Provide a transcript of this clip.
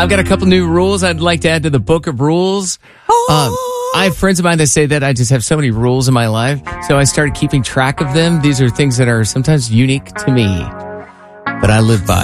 I've got a couple new rules I'd like to add to the book of rules. I have friends of mine that say that I just have so many rules in my life, so I started keeping track of them. These are things that are sometimes unique to me, but I live by.